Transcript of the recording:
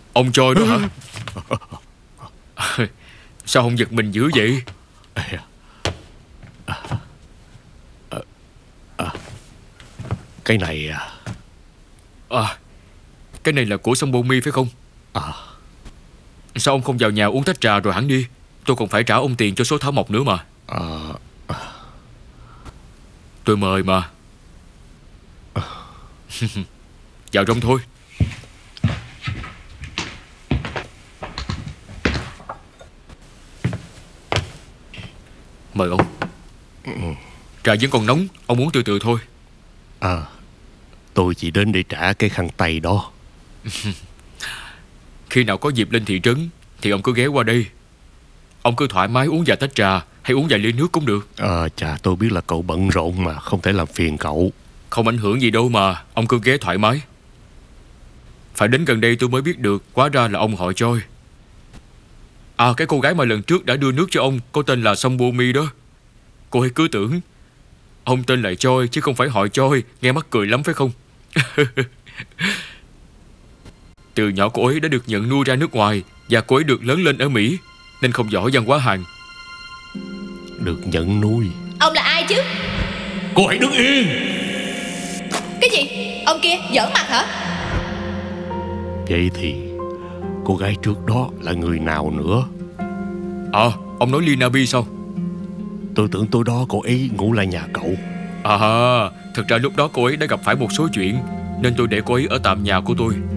Ông Choi đó hả? Sao không giật mình dữ vậy? Cái này Cái này là của Song Bo Mi phải không? Sao ông không vào nhà uống tách trà rồi hẳn đi? Tôi còn phải trả ông tiền cho số thảo mộc nữa mà. Tôi mời mà. Vào trong thôi. Mời ông. Trà vẫn còn nóng, ông uống từ từ thôi. Tôi chỉ đến để trả cái khăn tay đó. Khi nào có dịp lên thị trấn thì ông cứ ghé qua đây. Ông cứ thoải mái uống vài tách trà hay uống vài ly nước cũng được. Chà, tôi biết là cậu bận rộn mà, không thể làm phiền cậu. Không ảnh hưởng gì đâu mà. Ông cứ ghé thoải mái. Phải đến gần đây tôi mới biết được hóa ra là ông họ Choi. Cái cô gái mà lần trước đã đưa nước cho ông có tên là Song Bo Mi đó. Cô ấy cứ tưởng ông tên là Choi chứ không phải họ Choi. Nghe mắc cười lắm phải không? Từ nhỏ cô ấy đã được nhận nuôi ra nước ngoài, và cô ấy được lớn lên ở Mỹ, nên không giỏi văn hóa Hàn. Được nhận nuôi? Ông là ai chứ? Cô hãy đứng yên. Cái gì? Ông kia giỡn mặt hả? Vậy thì cô gái trước đó là người nào nữa? Ông nói Lina Bi sao? Tôi tưởng tối đó cô ấy ngủ lại nhà cậu. Thực ra lúc đó cô ấy đã gặp phải một số chuyện, nên tôi để cô ấy ở tạm nhà của tôi.